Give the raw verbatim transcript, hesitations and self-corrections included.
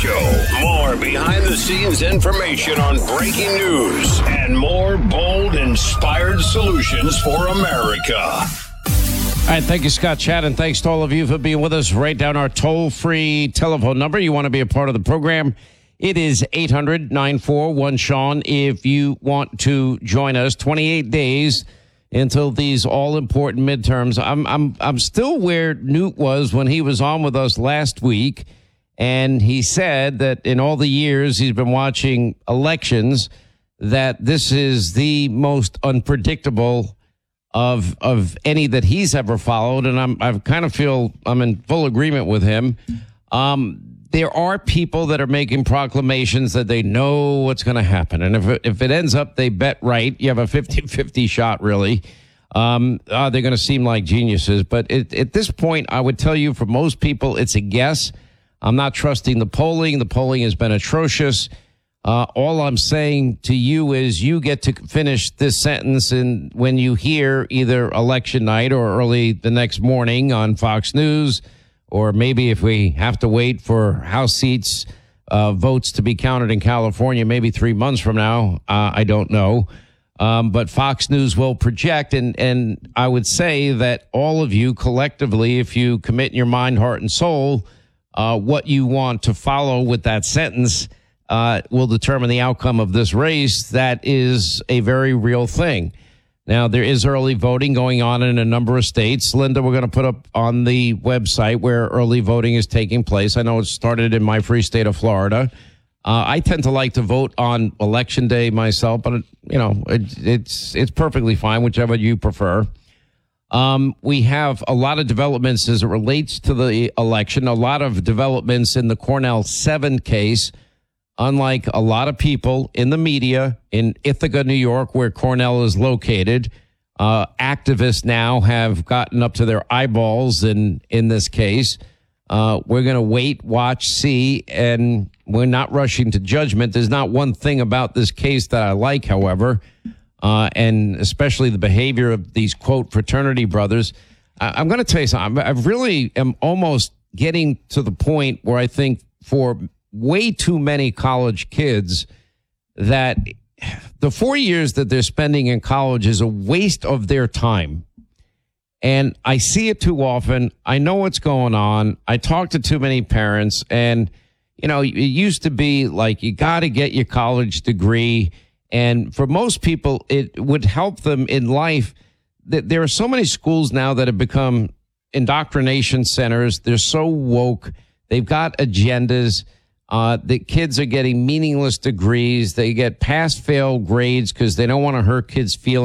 Show. More behind-the-scenes information on breaking news and more bold, inspired solutions for America. All right, thank you, Scott Chad, and thanks to all of you for being with us. Write down our toll-free telephone number. You want to be a part of the program. It is eight hundred, nine four one, Sean. If you want to join us, twenty-eight days until these all-important midterms. I'm I'm I'm still where Newt was when he was on with us last week, and he said that in all the years he's been watching elections, that this is the most unpredictable of of any that he's ever followed, and I'm I kind of feel I'm in full agreement with him. Um, there are people that are making proclamations that they know what's going to happen, and if it, if it ends up they bet right, you have a fifty-fifty shot, really. Um, uh, they're going to seem like geniuses, but it, at this point, I would tell you, for most people, it's a guess. I'm not trusting the polling. The polling has been atrocious. Uh, all I'm saying to you is you get to finish this sentence, and when you hear either election night or early the next morning on Fox News, or maybe if we have to wait for House seats, uh, votes to be counted in California, maybe three months from now, uh, I don't know. Um, but Fox News will project, and, and I would say that all of you collectively, if you commit in your mind, heart, and soul, uh, what you want to follow with that sentence, Uh, will determine the outcome of this race. That is a very real thing. Now, there is early voting going on in a number of states. Linda, we're going to put up on the website where early voting is taking place. I know it started in my free state of Florida. Uh, I tend to like to vote on election day myself, but, it, you know, it, it's it's perfectly fine, whichever you prefer. Um, we have a lot of developments as it relates to the election, a lot of developments in the Cornell seven case. Unlike a lot of people in the media in Ithaca, New York, where Cornell is located, uh, activists now have gotten up to their eyeballs in, in this case. Uh, we're going to wait, watch, see, and we're not rushing to judgment. There's not one thing about this case that I like, however, uh, and especially the behavior of these, quote, fraternity brothers. I, I'm going to tell you something. I really am almost getting to the point where I think for way too many college kids that the four years that they're spending in college is a waste of their time. And I see it too often. I know what's going on. I talk to too many parents, and, you know, it used to be like, you got to get your college degree. And for most people, it would help them in life. There are so many schools now that have become indoctrination centers. They're so woke. They've got agendas. Uh, the kids are getting meaningless degrees. They get pass-fail grades because they don't want to hurt kids' feelings.